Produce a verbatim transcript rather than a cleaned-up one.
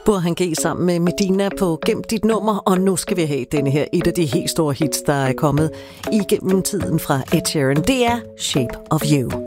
Burhan G sammen med Medina på Gem dit nummer, og nu skal vi have denne her, et af de helt store hits, der er kommet igennem tiden fra Ed Sheeran. Det er Shape of You.